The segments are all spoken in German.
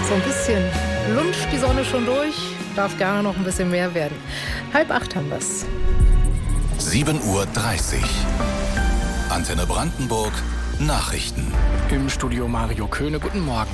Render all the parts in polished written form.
So ein bisschen lunscht die Sonne schon durch, darf gerne noch ein bisschen mehr werden. 7:30 haben wir es. 7:30 Uhr. Antenne Brandenburg, Nachrichten. Im Studio Mario Köhne, guten Morgen.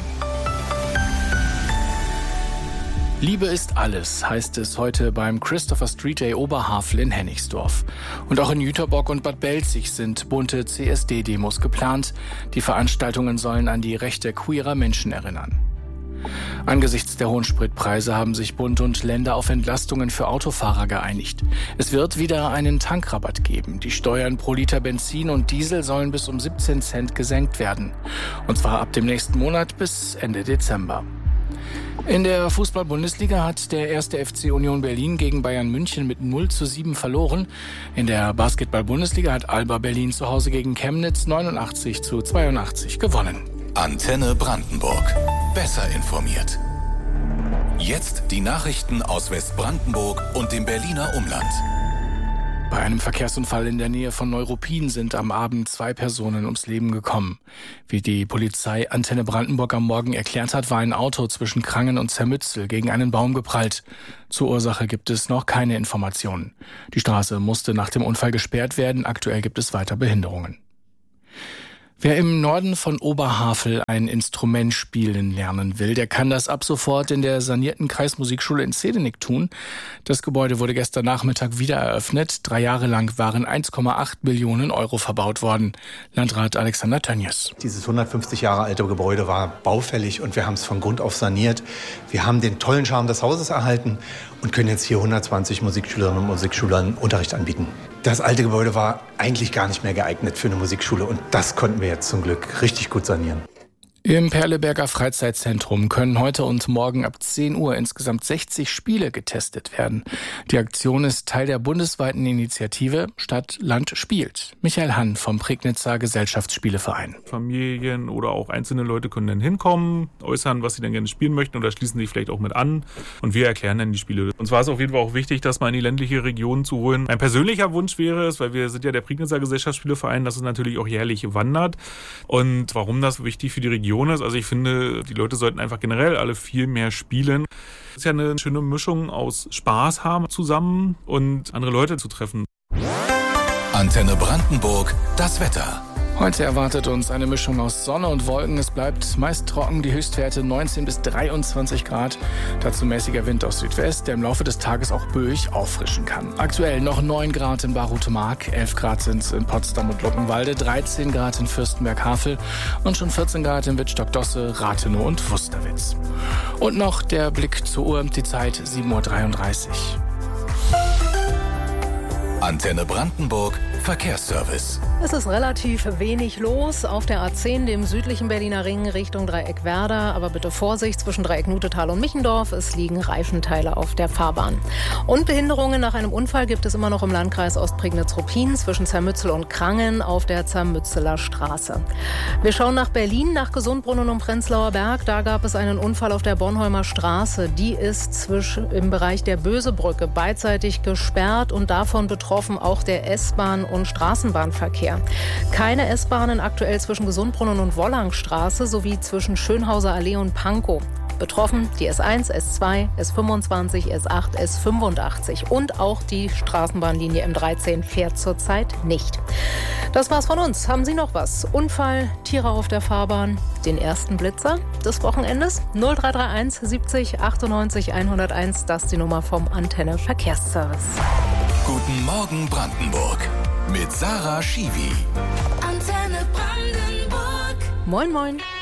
Liebe ist alles, heißt es heute beim Christopher Street Day Oberhavel in Hennigsdorf. Und auch in Jüterbock und Bad Belzig sind bunte CSD-Demos geplant. Die Veranstaltungen sollen an die Rechte queerer Menschen erinnern. Angesichts der hohen Spritpreise haben sich Bund und Länder auf Entlastungen für Autofahrer geeinigt. Es wird wieder einen Tankrabatt geben. Die Steuern pro Liter Benzin und Diesel sollen bis um 17 Cent gesenkt werden. Und zwar ab dem nächsten Monat bis Ende Dezember. In der Fußball-Bundesliga hat der 1. FC Union Berlin gegen Bayern München mit 0:7 verloren. In der Basketball-Bundesliga hat Alba Berlin zu Hause gegen Chemnitz 89:82 gewonnen. Antenne Brandenburg. Besser informiert. Jetzt die Nachrichten aus Westbrandenburg und dem Berliner Umland. Bei einem Verkehrsunfall in der Nähe von Neuruppin sind am Abend 2 Personen ums Leben gekommen. Wie die Polizei Antenne Brandenburg am Morgen erklärt hat, war ein Auto zwischen Krangen und Zermützel gegen einen Baum geprallt. Zur Ursache gibt es noch keine Informationen. Die Straße musste nach dem Unfall gesperrt werden. Aktuell gibt es weiter Behinderungen. Wer im Norden von Oberhavel ein Instrument spielen lernen will, der kann das ab sofort in der sanierten Kreismusikschule in Zehdenick tun. Das Gebäude wurde gestern Nachmittag wieder eröffnet. 3 Jahre lang waren 1,8 Millionen Euro verbaut worden. Landrat Alexander Tönjes. Dieses 150 Jahre alte Gebäude war baufällig und wir haben es von Grund auf saniert. Wir haben den tollen Charme des Hauses erhalten und können jetzt hier 120 Musikschülerinnen und Musikschülern Unterricht anbieten. Das alte Gebäude war eigentlich gar nicht mehr geeignet für eine Musikschule und das konnten wir jetzt zum Glück richtig gut sanieren. Im Perleberger Freizeitzentrum können heute und morgen ab 10 Uhr insgesamt 60 Spiele getestet werden. Die Aktion ist Teil der bundesweiten Initiative Stadt, Land, spielt. Michael Hann vom Prignitzer Gesellschaftsspieleverein. Familien oder auch einzelne Leute können dann hinkommen, äußern, was sie dann gerne spielen möchten oder schließen sich vielleicht auch mit an und wir erklären dann die Spiele. Uns war es auf jeden Fall auch wichtig, das mal in die ländliche Region zu holen. Mein persönlicher Wunsch wäre es, weil wir sind ja der Prignitzer Gesellschaftsspieleverein, dass es natürlich auch jährlich wandert. Und warum das wichtig für die Region ist. Also ich finde, die Leute sollten einfach generell alle viel mehr spielen. Es ist ja eine schöne Mischung aus Spaß haben zusammen und andere Leute zu treffen. Antenne Brandenburg, das Wetter. Heute erwartet uns eine Mischung aus Sonne und Wolken. Es bleibt meist trocken, die Höchstwerte 19 bis 23 Grad. Dazu mäßiger Wind aus Südwest, der im Laufe des Tages auch böig auffrischen kann. Aktuell noch 9 Grad in Barutemark, 11 Grad sind es in Potsdam und Luckenwalde, 13 Grad in Fürstenberg-Havel und schon 14 Grad in Wittstock-Dosse, Rathenow und Wusterwitz. Und noch der Blick zur Uhr, die Zeit 7:33 Uhr. Antenne Brandenburg, Verkehrsservice. Es ist relativ wenig los auf der A10, dem südlichen Berliner Ring Richtung Dreieck Werder. Aber bitte Vorsicht zwischen Dreieck Nutetal und Michendorf. Es liegen Reifenteile auf der Fahrbahn. Und Behinderungen nach einem Unfall gibt es immer noch im Landkreis Ostprignitz-Ruppin zwischen Zermützel und Krangen auf der Zermützeler Straße. Wir schauen nach Berlin, nach Gesundbrunnen und Prenzlauer Berg. Da gab es einen Unfall auf der Bornholmer Straße. Die ist im Bereich der Bösebrücke beidseitig gesperrt und davon betroffen auch der S-Bahn- und Straßenbahnverkehr. Keine S-Bahnen aktuell zwischen Gesundbrunnen und Wollangstraße sowie zwischen Schönhauser Allee und Pankow. Betroffen die S1, S2, S25, S8, S85 und auch die Straßenbahnlinie M13 fährt zurzeit nicht. Das war's von uns. Haben Sie noch was? Unfall, Tiere auf der Fahrbahn, den ersten Blitzer des Wochenendes? 0331 70 98 101, das ist die Nummer vom Antenne Verkehrsservice. Guten Morgen Brandenburg mit Sarah Schiwi. Antenne Brandenburg. Moin, moin.